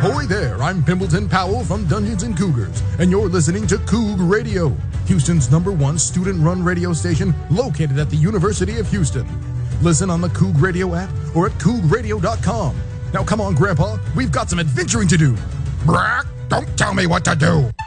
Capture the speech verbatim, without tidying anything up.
Ahoy there, I'm Pimpleton Powell from Dungeons and Cougars, and you're listening to Coug Radio, Houston's number one student-run radio station located at the University of Houston. Listen on the Coug Radio app or at coug radio dot com. Now come on, Grandpa, we've got some adventuring to do. Brack, don't tell me what to do.